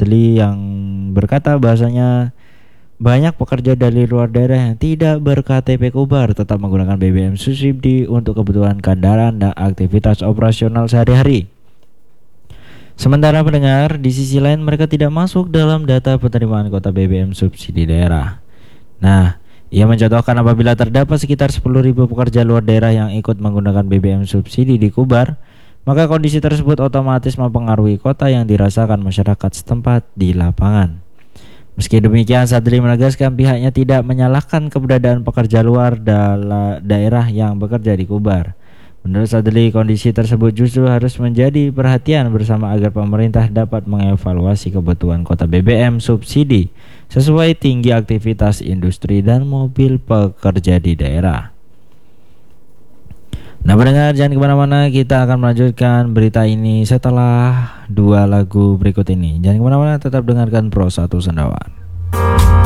Sadli yang berkata bahasanya banyak pekerja dari luar daerah yang tidak ber-KTP Kubar tetap menggunakan BBM subsidi untuk kebutuhan kendaraan dan aktivitas operasional sehari-hari. Sementara pendengar, di sisi lain mereka tidak masuk dalam data penerimaan kuota BBM subsidi daerah. Nah, ia mencontohkan apabila terdapat sekitar 10.000 pekerja luar daerah yang ikut menggunakan BBM subsidi di Kubar, maka kondisi tersebut otomatis mempengaruhi kuota yang dirasakan masyarakat setempat di lapangan. Meski demikian, Sadli menegaskan pihaknya tidak menyalahkan keberadaan pekerja luar daerah yang bekerja di Kubar. Menurut Sadli, kondisi tersebut justru harus menjadi perhatian bersama agar pemerintah dapat mengevaluasi kebutuhan kuota BBM subsidi sesuai tinggi aktivitas industri dan mobil pekerja di daerah. Nah pendengar, jangan kemana-mana, kita akan melanjutkan berita ini setelah 2 lagu berikut ini. Jangan kemana-mana, tetap dengarkan Pro 1 Sendawan.